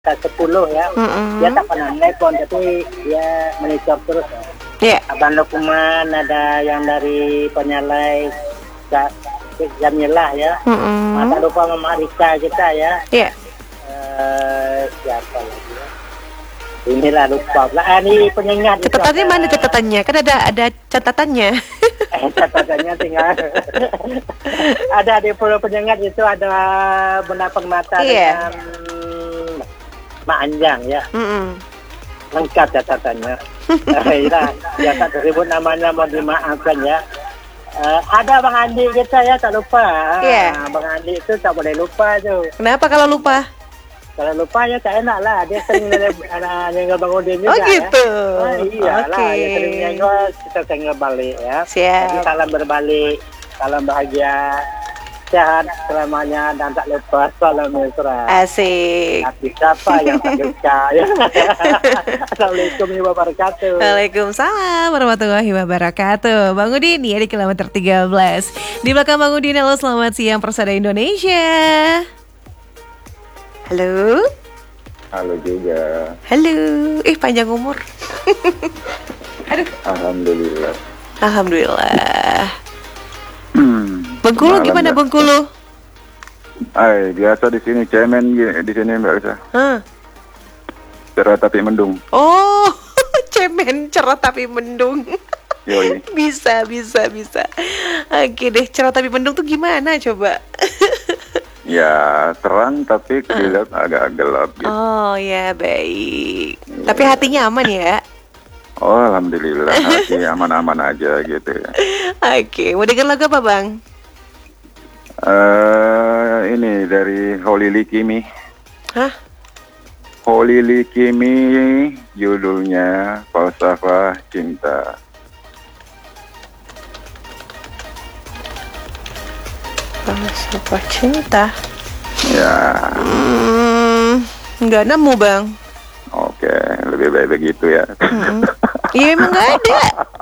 10 ya. Dia tak pernah nelpon tapi dia monitor terus. Iya. Abang Lukman, ada yang dari Penyalai Jamilah ya. Tak lupa Mama Rika kita ya. Iya. Siapa lagi ya? Inilah lupa. Ini penyengat. Catatannya mana catatannya? Kan ada catatannya. Catatannya tinggal. Ada di Pulau Penyengat itu ada Benapang Mata dengan Mak Anjang ya. Lengkap catatannya. Ya tak tersebut namanya mau dimaafkan ya. Ada Bang Andi kita ya, tak lupa. Bang Andi itu tak boleh lupa tuh. Kenapa kalau lupa? Kalau lupa ya tak enak lah. Dia sering nyenggol Bang Udin juga. Oh gitu. Ya. Iyalah, dia sering nyenggol, kita senggol balik ya. Siap. Jadi salam berbalik, salam bahagia, sehat selamanya dan tak lupa salam mesra. Asik. Tapi siapa yang tak suka ya? Assalamualaikum warahmatullahi wabarakatuh. Waalaikumsalam warahmatullahi wabarakatuh. Bang Udin ya di kilometer 13. Di belakang Bang Udin, halo selamat siang Persada Indonesia. Halo. Halo juga. Halo. Panjang umur. Aduh. Alhamdulillah. Alhamdulillah. Bengkulu Malam gimana ya. Bengkulu? Biasa di sini cemen di sini Mbak Bisa. Cerah tapi mendung. Oh, cemen cerah tapi mendung. Yoi. Bisa. Oke deh, cerah tapi mendung tuh gimana coba? Ya terang tapi kelihatan agak gelap gitu. Oh ya baik. Tapi hatinya aman ya? Oh alhamdulillah hati aman-aman aja gitu ya. Oke, mau denger lagu apa Bang? Ini dari Holy Likimi. Hah? Holy Likimi judulnya Falsafah Cinta. Falsafah cinta. Ya. Nggak nemu Bang. Oke, lebih baik begitu ya. Iya memang nggak ada.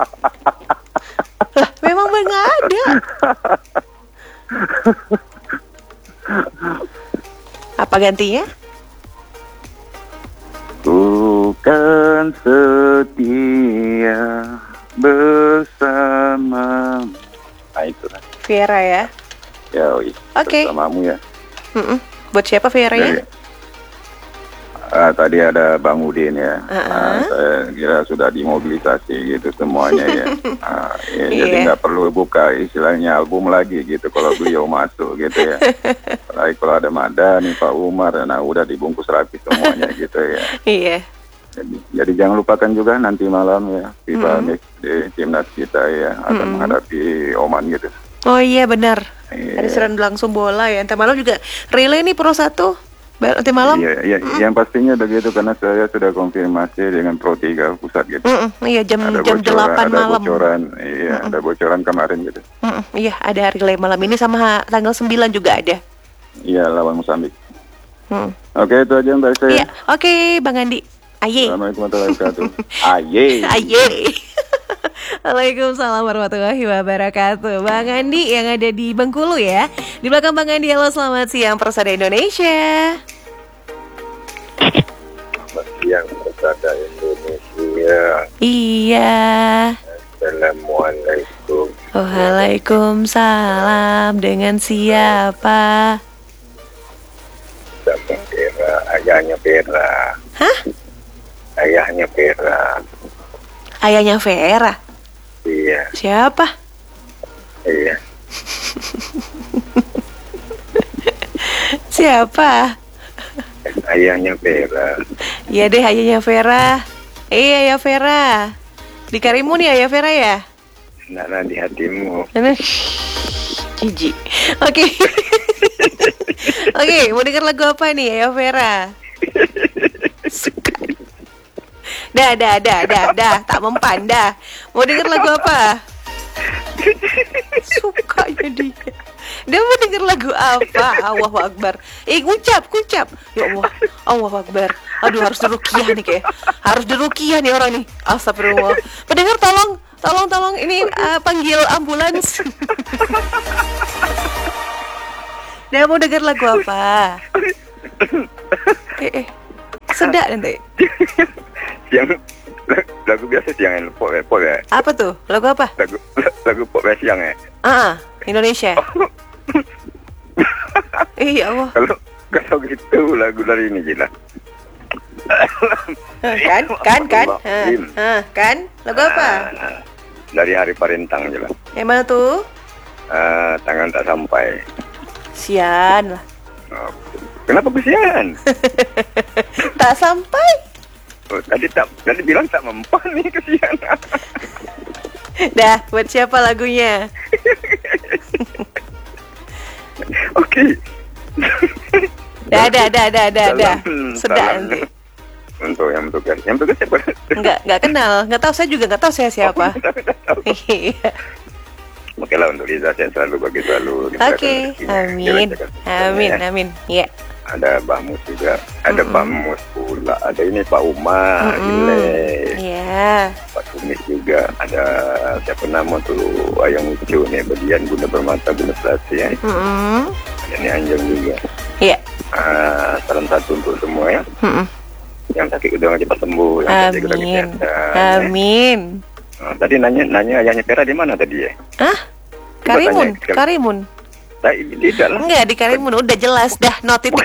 Lah, memang nggak ada. Apa gantinya? Ku kan setia bersama. Nah itu lah. Vera ya. Ya, Oke. Bersamamu ya. Buat siapa Vera ya? Tadi ada Bang Udin ya. Saya kira sudah dimobilisasi gitu semuanya ya. Jadi nggak perlu buka istilahnya album lagi gitu kalau beliau masuk gitu ya. Apalagi kalau ada Mada nih Pak Umar, nah udah dibungkus rapi semuanya gitu ya. Iya. Jadi jangan lupakan juga nanti malam ya FIFA di timnas kita ya akan menghadapi Oman gitu. Oh iya benar. Iya. Ada seran langsung bola ya. Nanti malam juga relay nih Pro 1. Nanti malam. Iya, yang pastinya begitu karena saya sudah konfirmasi dengan Pro 3 pusat gitu. Iya jam 8 malam. Ada bocoran kemarin gitu. Iya, ada relay malam ini sama tanggal 9 juga ada. Iya, lawan Mozambik. Oke, itu aja Mbak saya. Iya, oke Bang Andi. Aye. Assalamualaikum warahmatullahi wabarakatuh. Aye. Waalaikumsalam warahmatullahi wabarakatuh. Bang Andi yang ada di Bengkulu ya. Di belakang Bang Andi, halo selamat siang Persada Indonesia. Selamat siang Persada Indonesia. Iya. Assalamualaikum. Waalaikumsalam. Dengan siapa? Sama Vera, ayahnya Vera. Hah? Ayahnya Vera. Ayahnya Vera? Iya. Siapa? Iya. Siapa? Ayahnya Vera. Iya deh, ayahnya Vera. Iya ya Vera. Di Karimun ya Vera ya? Nah, di hatimu. Jijik. Oke. Oke, mau denger lagu apa nih ya Vera? Dah, tak mempan dah. Mau denger lagu apa? Sukanya dia. Dia mau denger lagu apa? Allahu Akbar. Ngucap. Ya Allah, Allahu Akbar. Aduh, harus diruqyah nih kayak. Harus diruqyah nih orang nih. Astagfirullah. Pendengar tolong ini panggil ambulans. Dia mau denger lagu apa? sedak nanti. Siang lagu biasa siang pop ya. Apa tuh? Lagu apa? Lagu pop siang ya. Indonesia. Iya Allah. Kalau gitu lagu dari ini gila. Kan? Lagu apa? Dari Hari Parintang jelas. Yang mana tuh? Tangan tak sampai. Sian lah. Kenapa kesian? Tak sampai. Tadi bilang tak mempan nih, kesian. Dah, buat siapa lagunya? Oke. Dah. Sedap nanti. Untuk yang bertugas siapa? Enggak kenal. Enggak tahu, saya juga enggak tahu saya siapa. Oke lah, untuk Liza saya selalu bagi selalu. Oke, amin. Iya. Ada Mbak Mus juga, ada Mbak Mus pula, ada ini Pak Umar, Iya. Pak Tumis juga, ada siapa nama tuh Ayang Ucu nih, Bedian Bunda Permata Bunda Selasi ya. Ada ini Anjang juga. Iya. Salam satu untuk semua ya. Yang sakit udah cepat sembuh, yang sakit udah kesehatan. Amin. Tadi nanya ayahnya Tera di mana tadi ya? Karimun. Tidak lah. Enggak, di Karimun udah jelas dah, no titik.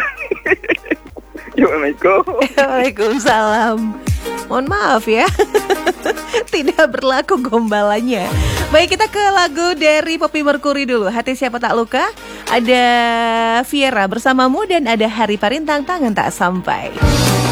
Waalaikumsalam. Mohon maaf ya. Tidak berlaku gombalannya. Baik, kita ke lagu dari Poppy Mercury dulu. Hati Siapa Tak Luka. Ada Viera Bersamamu dan ada Hari Parintang, Tangan Tak Sampai.